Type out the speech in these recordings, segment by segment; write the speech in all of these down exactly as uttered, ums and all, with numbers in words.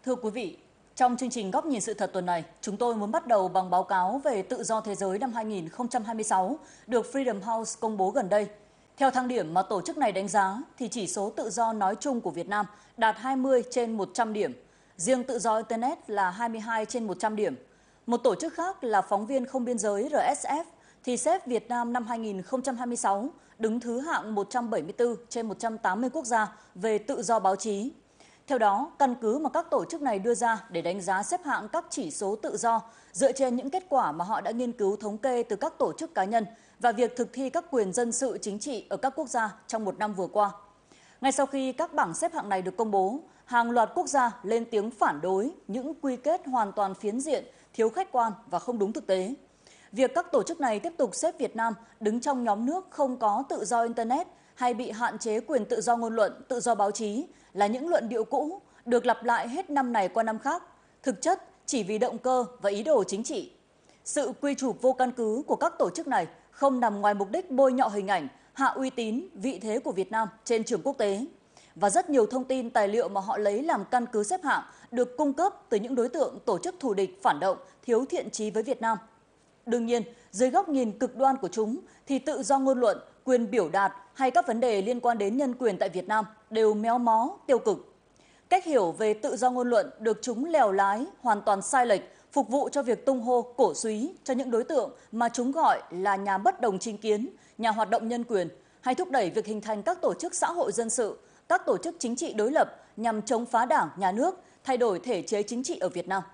Thưa quý vị, trong chương trình Góc nhìn sự thật tuần này, chúng tôi muốn bắt đầu bằng báo cáo về tự do thế giới năm hai nghìn không trăm hai mươi sáu được Freedom House công bố gần đây. Theo thang điểm mà tổ chức này đánh giá, thì chỉ số tự do nói chung của Việt Nam đạt hai mươi trên một trăm điểm, riêng tự do Internet là hai mươi hai trên một trăm điểm. Một tổ chức khác là Phóng viên Không Biên giới R S F thì xếp Việt Nam năm hai nghìn không trăm hai mươi sáu đứng thứ hạng một trăm bảy mươi tư trên một trăm tám mươi quốc gia về tự do báo chí. Theo đó, căn cứ mà các tổ chức này đưa ra để đánh giá xếp hạng các chỉ số tự do dựa trên những kết quả mà họ đã nghiên cứu thống kê từ các tổ chức cá nhân và việc thực thi các quyền dân sự chính trị ở các quốc gia trong một năm vừa qua. Ngay sau khi các bảng xếp hạng này được công bố, hàng loạt quốc gia lên tiếng phản đối những quy kết hoàn toàn phiến diện, thiếu khách quan và không đúng thực tế. Việc các tổ chức này tiếp tục xếp Việt Nam đứng trong nhóm nước không có tự do Internet hay bị hạn chế quyền tự do ngôn luận, tự do báo chí là những luận điệu cũ, được lặp lại hết năm này qua năm khác, thực chất chỉ vì động cơ và ý đồ chính trị. Sự quy chụp vô căn cứ của các tổ chức này không nằm ngoài mục đích bôi nhọ hình ảnh, hạ uy tín, vị thế của Việt Nam trên trường quốc tế. Và rất nhiều thông tin, tài liệu mà họ lấy làm căn cứ xếp hạng được cung cấp từ những đối tượng tổ chức thù địch, phản động, thiếu thiện chí với Việt Nam. Đương nhiên, dưới góc nhìn cực đoan của chúng thì tự do ngôn luận, quyền biểu đạt hay các vấn đề liên quan đến nhân quyền tại Việt Nam đều méo mó, tiêu cực. Cách hiểu về tự do ngôn luận được chúng lèo lái, hoàn toàn sai lệch, phục vụ cho việc tung hô, cổ súy cho những đối tượng mà chúng gọi là nhà bất đồng chính kiến, nhà hoạt động nhân quyền, hay thúc đẩy việc hình thành các tổ chức xã hội dân sự, các tổ chức chính trị đối lập nhằm chống phá đảng, nhà nước, thay đổi thể chế chính trị ở Việt Nam.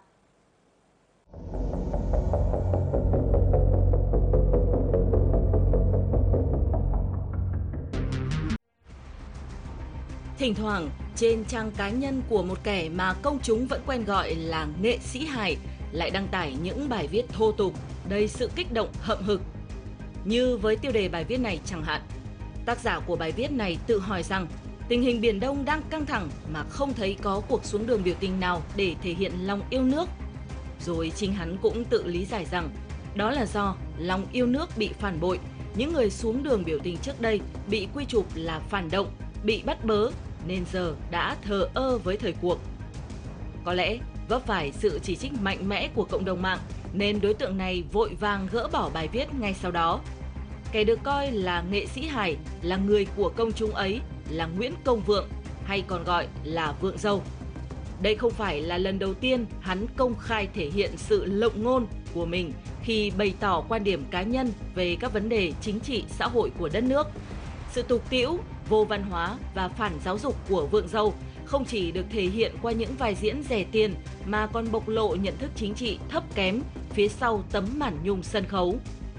Thỉnh thoảng, trên trang cá nhân của một kẻ mà công chúng vẫn quen gọi là nghệ sĩ hài lại đăng tải những bài viết thô tục, đầy sự kích động hậm hực. Như với tiêu đề bài viết này chẳng hạn, tác giả của bài viết này tự hỏi rằng tình hình Biển Đông đang căng thẳng mà không thấy có cuộc xuống đường biểu tình nào để thể hiện lòng yêu nước. Rồi chính hắn cũng tự lý giải rằng đó là do lòng yêu nước bị phản bội, những người xuống đường biểu tình trước đây bị quy chụp là phản động, bị bắt bớ nên giờ đã thờ ơ với thời cuộc. Có lẽ vấp phải sự chỉ trích mạnh mẽ của cộng đồng mạng nên đối tượng này vội vàng gỡ bỏ bài viết ngay sau đó. Kẻ được coi là nghệ sĩ hài là người của công chúng ấy là Nguyễn Công Vượng, hay còn gọi là Vượng Dâu. Đây không phải là lần đầu tiên hắn công khai thể hiện sự lộng ngôn của mình khi bày tỏ quan điểm cá nhân về các vấn đề chính trị xã hội của đất nước. Sự tục tĩu, vô văn hóa và phản giáo dục của Vượng Dâu không chỉ được thể hiện qua những vai diễn rẻ tiền mà còn bộc lộ nhận thức chính trị thấp kém phía sau tấm màn nhung sân khấu.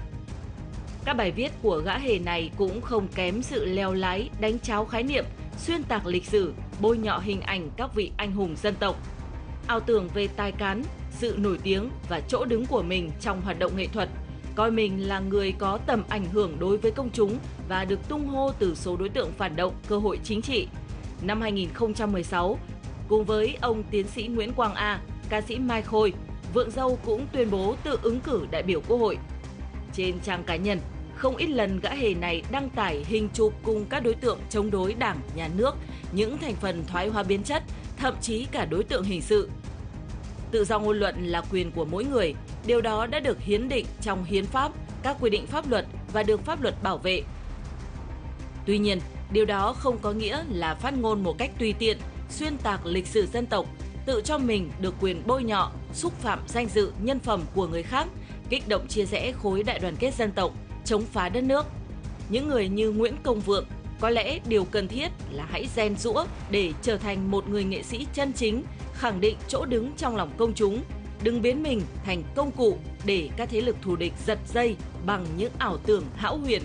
Các bài viết của gã hề này cũng không kém sự leo lái, đánh tráo khái niệm, xuyên tạc lịch sử, bôi nhọ hình ảnh các vị anh hùng dân tộc. Ảo tưởng về tài cán, sự nổi tiếng và chỗ đứng của mình trong hoạt động nghệ thuật, coi mình là người có tầm ảnh hưởng đối với công chúng và được tung hô từ số đối tượng phản động cơ hội chính trị. Năm hai nghìn không trăm mười sáu, cùng với ông tiến sĩ Nguyễn Quang A, ca sĩ Mai Khôi, Vượng Dâu cũng tuyên bố tự ứng cử đại biểu Quốc hội. Trên trang cá nhân, không ít lần gã hề này đăng tải hình chụp cùng các đối tượng chống đối Đảng, Nhà nước, những thành phần thoái hóa biến chất, thậm chí cả đối tượng hình sự. Tự do ngôn luận là quyền của mỗi người, điều đó đã được hiến định trong hiến pháp, các quy định pháp luật và được pháp luật bảo vệ. Tuy nhiên, điều đó không có nghĩa là phát ngôn một cách tùy tiện, xuyên tạc lịch sử dân tộc, tự cho mình được quyền bôi nhọ, xúc phạm danh dự, nhân phẩm của người khác, kích động chia rẽ khối đại đoàn kết dân tộc, chống phá đất nước. Những người như Nguyễn Công Vượng, có lẽ điều cần thiết là hãy rèn giũa để trở thành một người nghệ sĩ chân chính, khẳng định chỗ đứng trong lòng công chúng, đừng biến mình thành công cụ để các thế lực thù địch giật dây bằng những ảo tưởng hão huyền.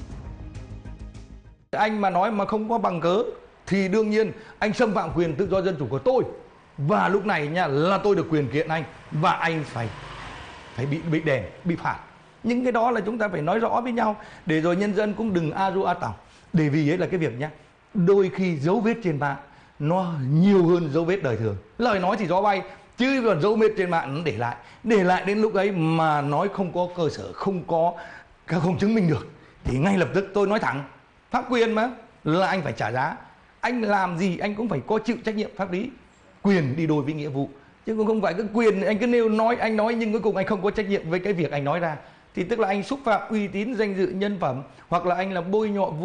Anh mà nói mà không có bằng cớ thì đương nhiên anh xâm phạm quyền tự do dân chủ của tôi. Và lúc này nha là tôi được quyền kiện anh và anh phải phải bị bị đền, bị phạt. Những cái đó là chúng ta phải nói rõ với nhau để rồi nhân dân cũng đừng a ru a tỏng. Để vì ấy là cái việc nhá, đôi khi dấu vết trên mạng nó nhiều hơn dấu vết đời thường. Lời nói thì gió bay, chứ còn dấu vết trên mạng nó để lại. Để lại đến lúc ấy mà nói không có cơ sở, không có, không chứng minh được thì ngay lập tức tôi nói thẳng, pháp quyền mà là anh phải trả giá. Anh làm gì anh cũng phải có chịu trách nhiệm pháp lý. Quyền đi đôi với nghĩa vụ. chứ không phải cái quyền anh cứ nêu nói anh nói nhưng cuối cùng anh không có trách nhiệm với cái việc anh nói ra, thì tức là anh xúc phạm uy tín danh dự nhân phẩm, hoặc là anh là bôi nhọ